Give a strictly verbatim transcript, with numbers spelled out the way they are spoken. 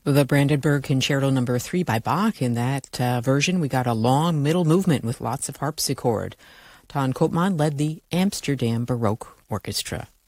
The Brandenburg Concerto Number Three by Bach. In that uh, version, we got a long middle movement with lots of harpsichord. Ton Koopman led the Amsterdam Baroque Orchestra.